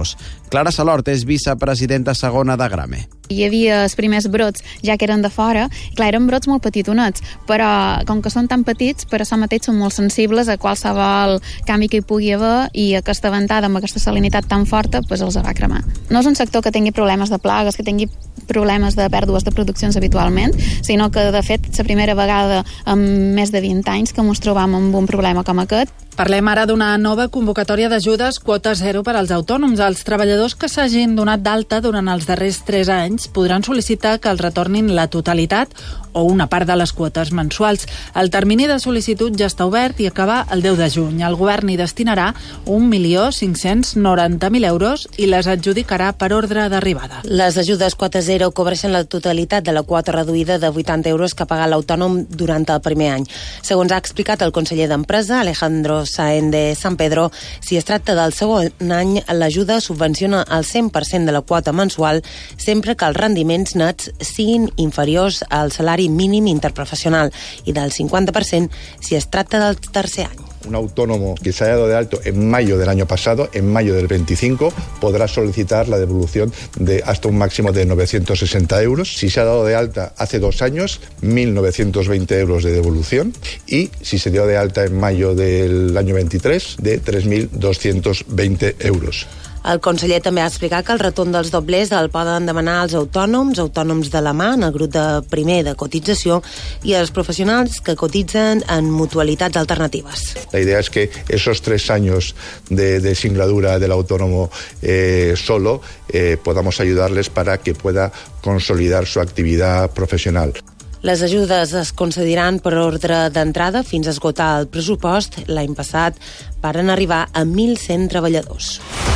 treballadors. Clara Salort és vicepresidenta segona de Grame. Hi havia els primers brots, ja que eren de fora, clar, eren brots molt petitonets, però com que són tan petits, per això mateix són molt sensibles a qualsevol canvi que hi pugui haver, i aquesta ventada amb aquesta salinitat tan forta doncs els va cremar. No és un sector que tingui problemes de plagues, que tingui problemes de pèrdues de produccions habitualment, sinó que de fet és la primera vegada en més de 20 anys que ens trobam amb un problema com aquest. Parlem ara d'una nova convocatòria d'ajudes quota zero per als autònoms. Els treballadors que s'hagin donat d'alta durant els darrers 3 anys podran sol·licitar que els retornin la totalitat o una part de les quotes mensuals. El termini de sol·licitud ja està obert i acaba el 10 de juny. El govern hi destinarà 1.590.000 euros i les adjudicarà per ordre d'arribada. Les ajudes quota zero cobreixen la totalitat de la quota reduïda de 80 euros que paga l'autònom durant el primer any. Segons ha explicat el conseller d'Empresa, Alejandro Sáenz de San Pedro, si es tracta del segon any, l'ajuda subvenciona el 100% de la quota mensual sempre que els rendiments nets siguin inferiors al salari mínim interprofesional i del 50% si es tracta del tercer any. Un autónomo que se haya dado de alto en mayo del año pasado, en mayo del 25, podrá solicitar la devolución de hasta un máximo de 960 euros. Si se ha dado de alta hace 2 años, 1.920 euros de devolución. Y si se dio de alta en mayo del año 23, de 3.220 euros. El conseller també ha explicat que el retorn dels doblers el poden demanar els autònoms de la mà en el grup de primer de cotització i els professionals que cotitzen en mutualitats alternatives. La idea es que esos 3 años de singladura del autónomo solo podamos ayudarles para que pueda consolidar su actividad profesional. Les ajudes es concediran per ordre d'entrada fins a esgotar el pressupost. L'any passat varen arribar a 1.100 treballadors.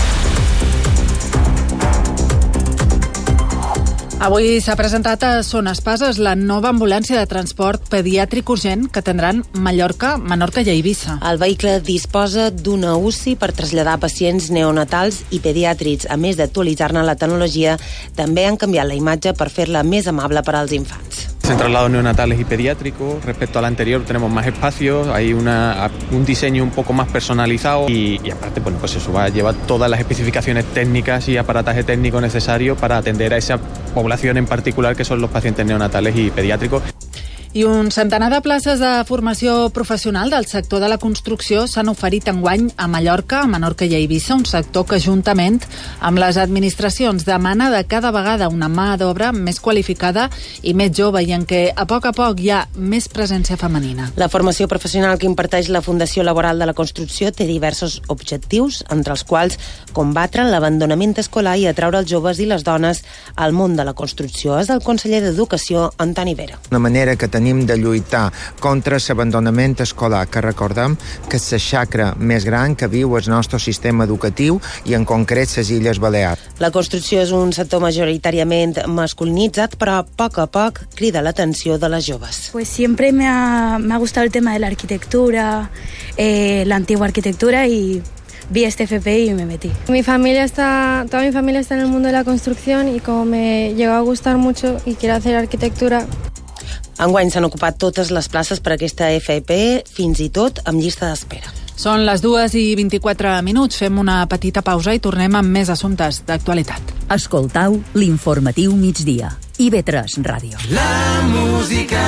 Avui s'ha presentat a Son Espases la nova ambulància de transport pediàtric urgent que tindran Mallorca, Menorca i Eivissa. El vehicle disposa d'una UCI per traslladar pacients neonatals i pediàtrics. A més d'actualitzar-ne la tecnologia, també han canviat la imatge per fer-la més amable per als infants. En traslados neonatales y pediátricos, respecto al anterior tenemos más espacios, hay un diseño un poco más personalizado y aparte bueno, pues eso va a llevar todas las especificaciones técnicas y aparataje técnico necesario para atender a esa población en particular que son los pacientes neonatales y pediátricos. I un centenar de places de formació professional del sector de la construcció s'han oferit enguany a Mallorca, a Menorca i a Eivissa, un sector que juntament amb les administracions demana de cada vegada una mà d'obra més qualificada i més jove i en què a poc hi ha més presència femenina. La formació professional que imparteix la Fundació Laboral de la Construcció té diversos objectius, entre els quals combatre l'abandonament escolar i atraure els joves i les dones al món de la construcció. És el conseller d'Educació, Antoni Vera. Una manera que tenim de lluitar contra l'abandonament escolar, que recordem que és la xacra més gran que viu el nostre sistema educatiu i en concret les Illes Balears. La construcció és un sector majoritàriament masculinitzat, però a poc crida l'atenció de les joves. Pues siempre me ha gustado el tema de la arquitectura, la antigua arquitectura, y vi este FP y me metí. Toda mi familia está en el mundo de la construcción y como me llegó a gustar mucho y quiero hacer arquitectura. Enguany s'han ocupat totes les places per aquesta FP, fins i tot amb llista d'espera. Són les 2:24. Fem una petita pausa i tornem amb més assumptes d'actualitat. Escoltau l'informatiu migdia. IB3 Ràdio. La música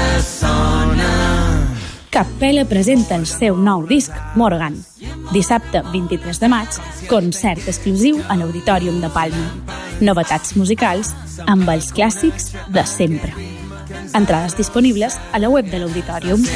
ressona. Capella presenta el seu nou disc, Morgan. Dissabte 23 de maig, concert exclusiu a l'Auditorium de Palma. Novetats musicals amb els clàssics de sempre. Entrades disponibles a la web de l'Auditorium.